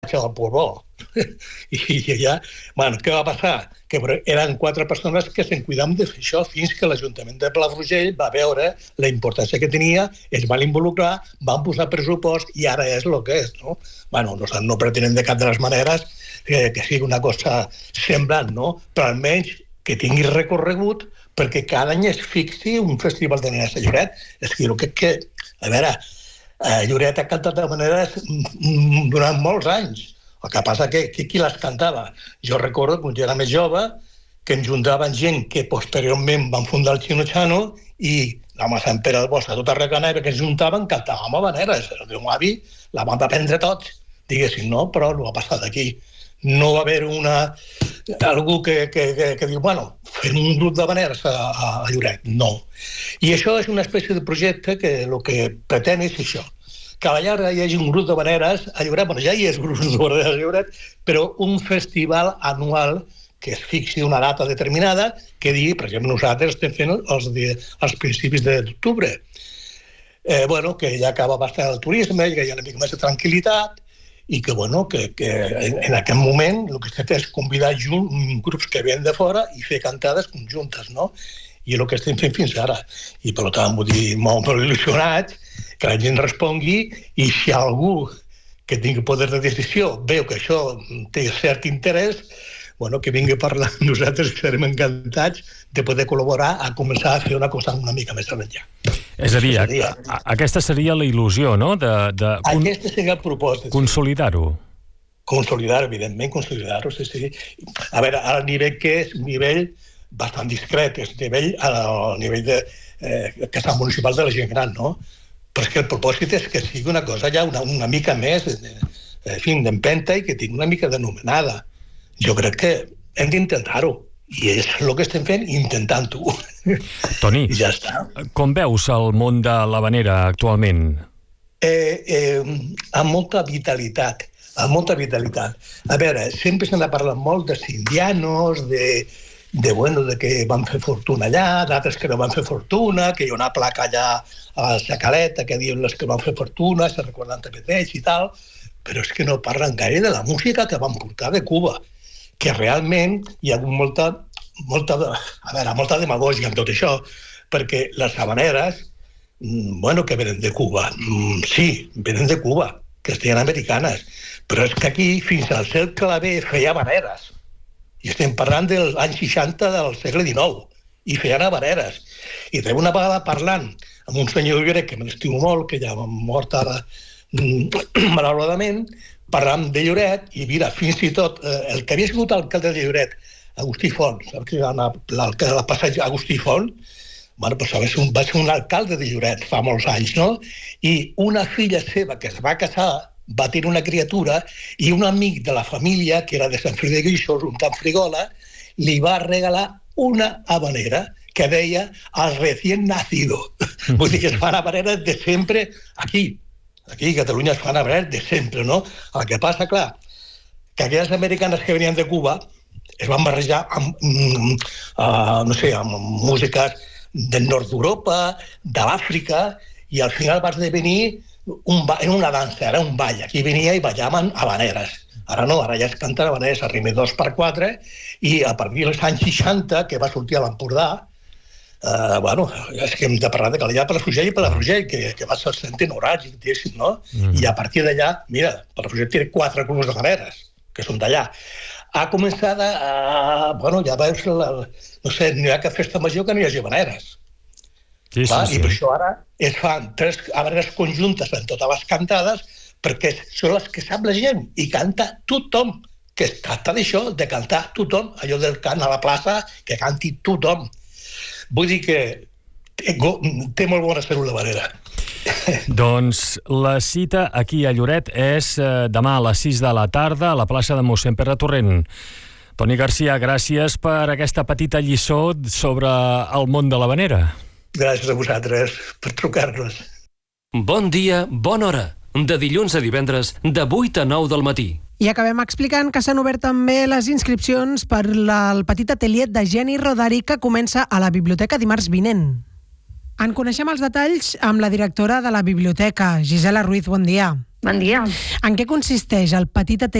al Porbó. I ja, bueno, què va passar? Que eren 4 persones que se'n cuidaven de fer això fins que l'Ajuntament de Palafrugell va veure la importància que tenia, es van involucrar, van posar pressupost i ara és el que és, no? Bueno, no pretenem de cap de les maneres que sigui una cosa semblant, no? Però almenys que tingui recorregut perquè cada any es fixi un festival de nenes a Lloret. És que a veure, Lloret ha cantat de maneres durant molts anys. El que passa que qui les cantava? Jo recordo, quan jo era més jove, que ens juntaven gent que posteriorment van fundar el Chino Chano i la Sant Pere del Bosc, a tota Recaneva, que ens juntaven, cantàvem habaneres. El meu avi la van aprendre tots, diguéssim, no? Però no va passar d'aquí. No va haver algú que diu, bueno, fem un grup d'habaneres a Lloret. No. I això és una espècie de projecte que el que pretén és això, que a la llarga hi hagi un grup d'habaneres a Lloret, bueno, ja hi és grup d'habaneres a Lloret, però un festival anual que es fixi una data determinada, que digui, per exemple, nosaltres estem fent els principis d'octubre. Bueno, que ja acaba bastant el turisme, que hi ha una mica més de tranquil·litat, i que, bueno, que en aquest moment el que s'ha fet és convidar grups que venen de fora i fer cantades conjuntes, no? I és el que estem fent fins ara. I, per tant, vull dir, molt il·lusionats, que la gent respongui, i si algú que tingui poder de decisió veu que això té cert interès, bueno, que vingui a parlar amb nosaltres, que serem encantats de poder col·laborar a començar a fer una cosa una mica més enllà. És a dir, aquesta seria la il·lusió, no? Aquesta seria el propòsit. Consolidar-ho. Consolidar-ho, evidentment, consolidar-ho, sí. A veure, al nivell que és nivell bastant discret, és al nivell de casa municipal de la gent gran, no? Però és que el propòsit és que sigui una cosa ja una mica més, en fi, d'empenta i que tingui una mica d'anomenada. Jo crec que hem d'intentar-ho. I és el que estem fent, intentant-ho. Toni, i ja està. Com veus el món de l'habanera actualment? Amb molta vitalitat. Amb molta vitalitat. A veure, sempre se n'ha parlat molt de indianos, de que van fer fortuna allà, d'altres que no van fer fortuna, que hi ha una placa allà a la Xacaleta que diuen les que van fer fortuna, se recorden també d'ells i tal, però és que no parlen gaire de la música que van portar de Cuba, que realment hi ha hagut molta demagògia en tot això, perquè les habaneres, bueno, que venen de Cuba, sí, venen de Cuba, que estan americanes, però és que aquí fins al Cel Clavé feia habaneres. I estem parlant dels anys 60 del segle XIX, i feien habaneres. I també una vegada parlant amb un senyor Lloret, que m'estimo molt, que ja va mort ara malauradament, parlant de Lloret, i mira, fins i tot el que havia sigut alcalde de Lloret, Agustí Font, saps que era l'alcalde del passeig Agustí Font? Bueno, doncs va ser un alcalde de Lloret fa molts anys, no? I una filla seva que es va casar va tenir una criatura i un amic de la família, que era de Sant Feliu de Guíxols, un tant frigola, li va regalar una habanera que deia al recién nacido. Vull dir que es fan habaneres de sempre aquí. Aquí a Catalunya es fan habaneres de sempre, no? El que passa, clar, que aquelles americanes que venien de Cuba es van barrejar amb músiques del nord d'Europa, de l'Àfrica, i al final va esdevenir una dansa, era un ball. Aquí venia i ballaven habaneres. Ara no, ara ja es canten habaneres a ritme 2x4, i a partir dels anys 60, que va sortir a l'Empordà, bueno, és que hem de parlar de Calella, Palafrugell i Palafrugell, que va ser el horaris, diguéssim, no? I a partir d'allà, mira, Palafrugell té 4 clubs d'habaneres, que són d'allà. Ha començat bueno, ja veus, no sé, no hi ha cap festa major que no hi hagi habaneres. Sí. I per això ara es fan 3 habaneres conjuntes en totes les cantades, perquè són les que sap la gent i canta tothom, que es tracta d'això, de cantar tothom, allò del cant a la plaça, que canti tothom. Vull dir que té molt bona salut l'habanera. Doncs la cita aquí a Lloret és demà a les 6 de la tarda a la plaça de mossèn Pere Torrent. Toni Garcia, gràcies per aquesta petita lliçó sobre el món de l'habanera. Gràcies a vosaltres per trucar-nos. Bon dia, bona hora. De dilluns a divendres, de 8 a 9 del matí. I acabem explicant que s'han obert també les inscripcions per al petit atelier de Jenny Rodari que comença a la biblioteca dimarts vinent. En coneixem els detalls amb la directora de la biblioteca, Gisela Ruiz, bon dia. Bon dia. En què consisteix el petit atelier